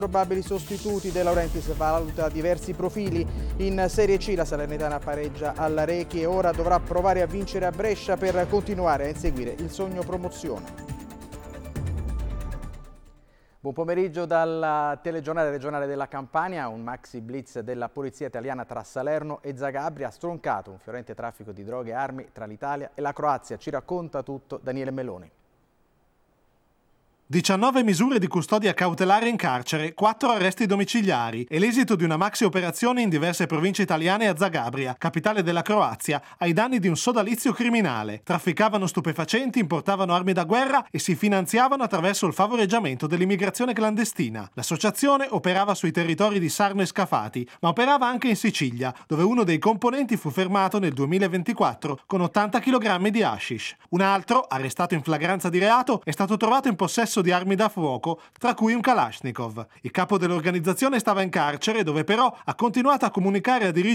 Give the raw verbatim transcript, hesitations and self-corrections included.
Probabili sostituti. De Laurentiis valuta diversi profili. In Serie C la Salernitana pareggia all'Arechi e ora dovrà provare a vincere a Brescia per continuare a inseguire il sogno promozione. Buon pomeriggio dal telegiornale regionale della Campania. Un maxi blitz della polizia italiana tra Salerno e Zagabria ha stroncato un fiorente traffico di droghe e armi tra l'Italia e la Croazia. Ci racconta tutto Daniele Meloni. diciannove misure di custodia cautelare in carcere, quattro arresti domiciliari e l'esito di una maxi operazione in diverse province italiane a Zagabria, capitale della Croazia, ai danni di un sodalizio criminale. Trafficavano stupefacenti, importavano armi da guerra e si finanziavano attraverso il favoreggiamento dell'immigrazione clandestina. L'associazione operava sui territori di Sarno e Scafati, ma operava anche in Sicilia, dove uno dei componenti fu fermato nel duemilaventiquattro con ottanta chilogrammi di hashish. Un altro, arrestato in flagranza di reato, è stato trovato in possesso di armi da fuoco, tra cui un Kalashnikov. Il capo dell'organizzazione stava in carcere, dove però ha continuato a comunicare e a dirigere